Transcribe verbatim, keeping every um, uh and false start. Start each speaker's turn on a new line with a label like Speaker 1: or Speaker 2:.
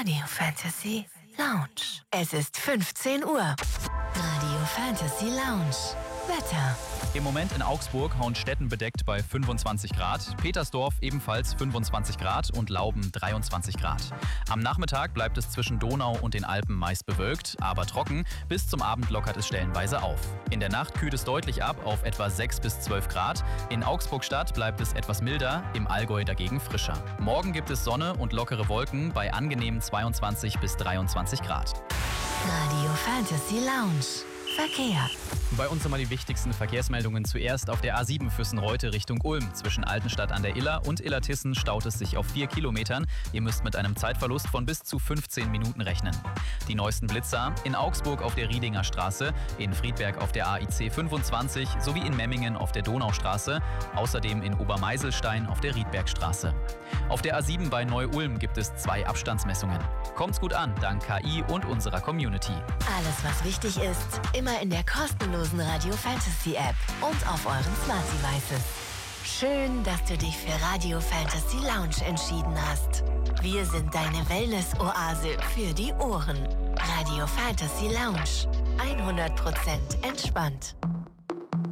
Speaker 1: Radio Fantasy Lounge. Es ist fünfzehn Uhr. Radio Fantasy Lounge. Wetter.
Speaker 2: Im Moment in Augsburg Hohenstetten bedeckt bei fünfundzwanzig Grad, Petersdorf ebenfalls fünfundzwanzig Grad und Lauben dreiundzwanzig Grad. Am Nachmittag bleibt es zwischen Donau und den Alpen meist bewölkt, aber trocken. Bis zum Abend lockert es stellenweise auf. In der Nacht kühlt es deutlich ab auf etwa sechs bis zwölf Grad. In Augsburg-Stadt bleibt es etwas milder, im Allgäu dagegen frischer. Morgen gibt es Sonne und lockere Wolken bei angenehmen zweiundzwanzig bis dreiundzwanzig Grad.
Speaker 1: Radio Fantasy Lounge. Verkehr.
Speaker 2: Bei uns nochmal die wichtigsten Verkehrsmeldungen. Zuerst auf der A sieben Füssen-Reute Richtung Ulm. Zwischen Altenstadt an der Iller und Illertissen staut es sich auf vier Kilometern. Ihr müsst mit einem Zeitverlust von bis zu fünfzehn Minuten rechnen. Die neuesten Blitzer in Augsburg auf der Riedinger Straße, in Friedberg auf der A I C fünfundzwanzig sowie in Memmingen auf der Donaustraße. Außerdem in Obermeiselstein auf der Riedbergstraße. Auf der A sieben bei Neu-Ulm gibt es zwei Abstandsmessungen. Kommt's gut an, dank K I und unserer Community.
Speaker 1: Alles, was wichtig ist, immer in der kostenlosen Radio Fantasy App und auf euren Smart Devices. Schön, dass du dich für Radio Fantasy Lounge entschieden hast. Wir sind deine Wellness-Oase für die Ohren. Radio Fantasy Lounge. hundert Prozent entspannt.